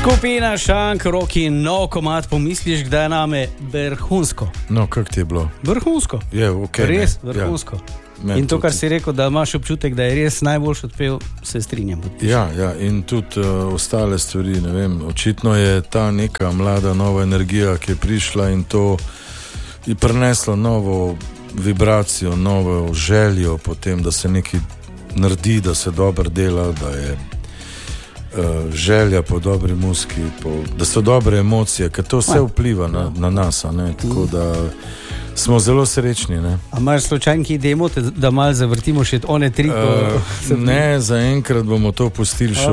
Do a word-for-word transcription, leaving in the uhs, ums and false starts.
Skupina Šank, Roki, nov komad, pomisliš, kdaj je name vrhunsko. No, kako ti je bilo? Vrhunsko. Je, okay, res ne. vrhunsko. Ja. In to, kar si rekel, da imaš občutek, da je res najboljši odpev, se strinjam. Ja, ja, in tudi uh, ostale stvari, ne vem, očitno je ta neka mlada nova energija, ki je prišla in to je prineslo novo vibracijo, novo željo potem, da se nekaj naredi, da se dobro dela, da je uh, želja po dobri muski, po, da so dobre emocije, ker to vse vpliva na, na nas, a ne, tako da smo zelo srečni, ne. A imaš slučajnki demo, da malo zavrtimo še one tri? Uh, ne, zaenkrat bomo to pustili še